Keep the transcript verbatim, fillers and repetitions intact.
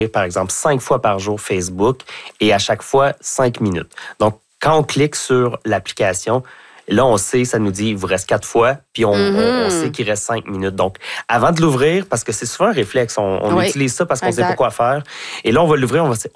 par exemple, cinq fois par jour Facebook et à chaque fois, cinq minutes. Donc, quand on clique sur l'application, là, on sait, ça nous dit, il vous reste quatre fois, puis on, mm-hmm. on, on sait qu'il reste cinq minutes. Donc, avant de l'ouvrir, parce que c'est souvent un réflexe, on, on oui, utilise ça parce qu'on ne exact. sait pas quoi faire. Et là, on va l'ouvrir, on va se dire,